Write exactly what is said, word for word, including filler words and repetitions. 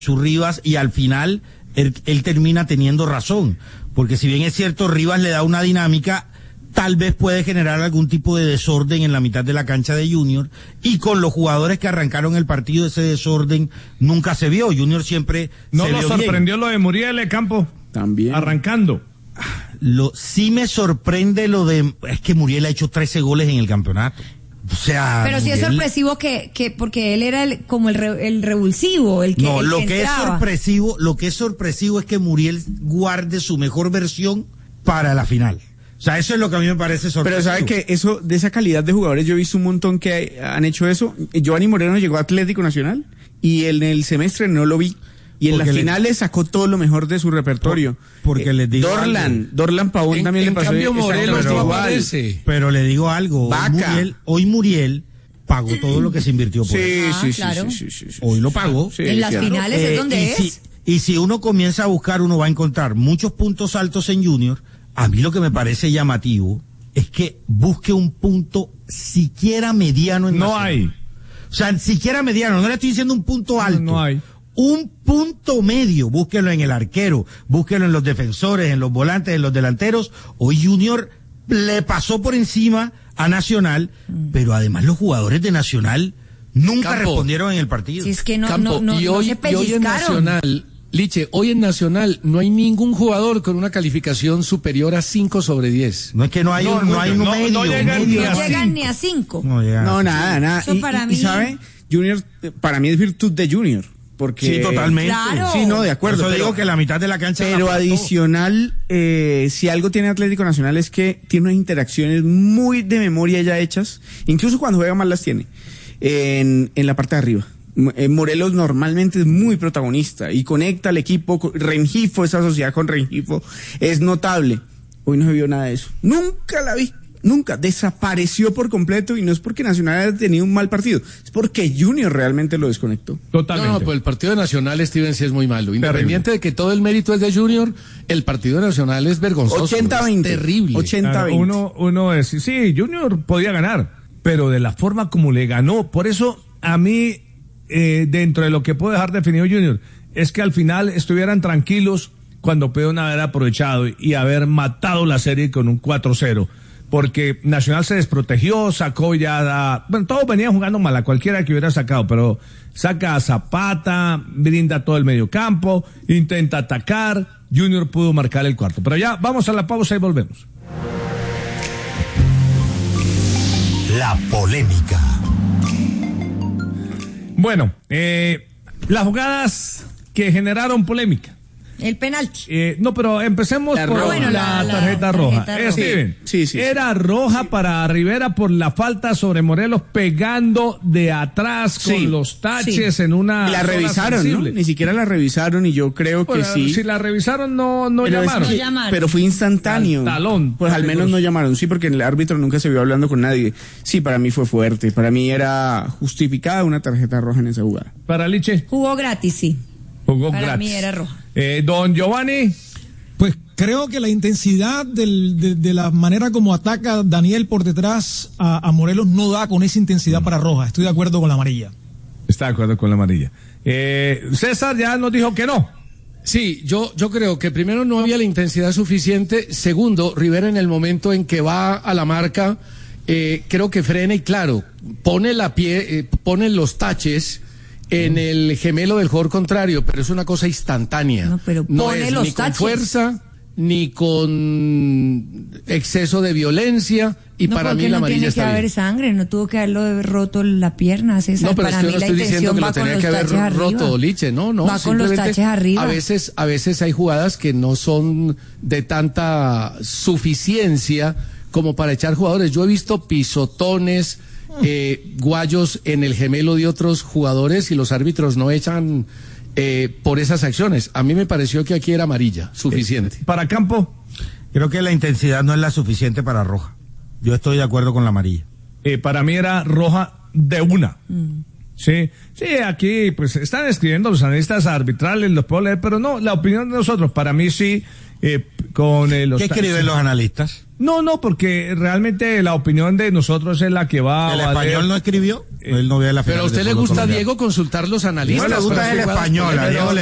su Rivas y al final él, él termina teniendo razón, porque si bien es cierto Rivas le da una dinámica, tal vez puede generar algún tipo de desorden en la mitad de la cancha de Junior, y con los jugadores que arrancaron el partido ese desorden nunca se vio. Junior siempre no se lo vio sorprendió bien. Lo de Muriel Campo también arrancando. Lo sí me sorprende lo de es que Muriel ha hecho trece goles en el campeonato. O sea, pero Muriel... sí es sorpresivo que, que porque él era el, como el, re, el revulsivo, el que No, el lo que, que es sorpresivo, lo que es sorpresivo es que Muriel guarde su mejor versión para la final. O sea, eso es lo que a mí me parece sorpresivo. Pero ¿sabe que eso, de esa calidad de jugadores, yo he visto un montón que hay, han hecho eso? Giovanni Moreno llegó a Atlético Nacional y en el semestre no lo vi. Y en porque las finales le... sacó todo lo mejor de su repertorio. Por, porque eh, les digo Dorlan, algo. Dorlan Pavón en, también en le pasó. Cambio, Morelos no aparece. Pero le digo algo, hoy Muriel, hoy Muriel pagó todo lo que se invirtió por sí, él. Ah, sí, claro. sí, sí, sí, sí, sí. Hoy lo pagó. Sí, en las claro. finales eh, es donde y es. Si, y si uno comienza a buscar, uno va a encontrar muchos puntos altos en Junior. A mí lo que me parece llamativo es que busque un punto siquiera mediano en No Nacional. hay. O sea, siquiera mediano, no le estoy diciendo un punto alto. No, no hay. Un punto medio, búsquelo en el arquero, búsquelo en los defensores, en los volantes, en los delanteros. Hoy Junior le pasó por encima a Nacional, mm. pero además los jugadores de Nacional nunca Campo. respondieron en el partido. Si es que no, Campo, no, no, y no hoy, se pellizcaron. y hoy en Nacional, Liche, hoy en Nacional no hay ningún jugador con una calificación superior a cinco sobre diez. No es que no hay No, un, no, no, hay un no, medio. no llegan medio. ni a No llegan cinco. ni a cinco. No, llegan No, a nada, nada. Eso Y, para y, mí... y sabe, Junior, para mí es virtud de Junior. Porque... Sí, totalmente. Claro. Sí, no, de acuerdo. Por eso pero, digo que la mitad de la cancha. Pero la adicional, eh, si algo tiene Atlético Nacional es que tiene unas interacciones muy de memoria ya hechas, incluso cuando juega mal las tiene, en, en la parte de arriba. Morelos normalmente es muy protagonista y conecta al equipo. Rengifo, esa sociedad con Rengifo es notable. Hoy no se vio nada de eso. Nunca la vi. Nunca. Desapareció por completo, y no es porque Nacional haya tenido un mal partido, es porque Junior realmente lo desconectó. Totalmente. No, no, pues el partido de Nacional, Steven, sí es muy malo. Independiente Terrible. de que todo el mérito es de Junior, el partido de Nacional es vergonzoso. ochenta veinte. Terrible. ochenta veinte. Uno, uno es, sí, Junior podía ganar, pero de la forma como le ganó. Por eso, a mí, eh, dentro de lo que puedo dejar definido Junior, es que al final estuvieran tranquilos cuando pudieron haber aprovechado y haber matado la serie con un cuatro cero. Porque Nacional se desprotegió, sacó ya, da, bueno, todos venían jugando mal, a cualquiera que hubiera sacado, pero saca a Zapata, brinda todo el medio campo, intenta atacar, Junior pudo marcar el cuarto. Pero ya, vamos a la pausa y volvemos. La polémica. Bueno, eh, las jugadas que generaron polémica. El penalti. Eh, no, pero empecemos La por roja. Bueno, la, la- la tarjeta tarjeta roja. roja. Eh, Steven, Sí, sí, sí. era roja para Rivera por la falta sobre Morelos pegando de atrás con Sí. los taches Sí. en una Y la zona revisaron, ¿no? sensible. Ni siquiera la revisaron, y yo creo que Bueno, sí. Si la revisaron, no, no pero, es llamaron. que- No llamaron. pero fue instantáneo. Al talón. Pues al menos no llamaron, sí, porque el árbitro nunca se vio hablando con nadie. Sí, para mí fue fuerte. Para mí era justificada una tarjeta roja en esa jugada. Para Liche, Jugó gratis, sí. jugó Para gratis. mí era roja. Eh, don Giovanni. Pues creo que la intensidad del, de, de la manera como ataca Daniel por detrás a, a Morelos no da con esa intensidad para roja. Estoy de acuerdo con la amarilla. Está de acuerdo con la amarilla. Eh, César ya nos dijo que no. Sí, yo, yo creo que primero no había la intensidad suficiente. Segundo, Rivera en el momento en que va a la marca, eh, creo que frena y claro, pone la pie, eh, pone los taches en el gemelo del jugador contrario, pero es una cosa instantánea. No, pero pone es los ni taches. con fuerza, ni con exceso de violencia, y no, para porque mí la no amarilla tiene que está haber bien. sangre, no tuvo que haberlo roto la pierna, César. No, pero Para es que mí yo no la estoy diciendo intención que lo va con tenía los que haber taches roto, arriba. Liche, no, no. Va con los simplemente taches arriba. A veces, a veces hay jugadas que no son de tanta suficiencia como para echar jugadores. Yo he visto pisotones, eh, guayos en el gemelo de otros jugadores y los árbitros no echan eh, por esas acciones. A mí me pareció que aquí era amarilla, suficiente. Eh, para Campo. Creo que la intensidad no es la suficiente para roja. Yo estoy de acuerdo con la amarilla. Eh, para mí era roja de una. Mm. Sí, sí, aquí pues están escribiendo los analistas arbitrales, los puedo leer, pero no, la opinión de nosotros, para mí sí, eh, con eh, los... ¿Qué escriben los analistas? No, no, porque realmente la opinión de nosotros es la que va ¿El a valer. español no escribió? Él no ve la Pero a final usted de le fútbol gusta, colombiano. Diego, consultar los analistas. No le gusta para el jugar- español, a Diego le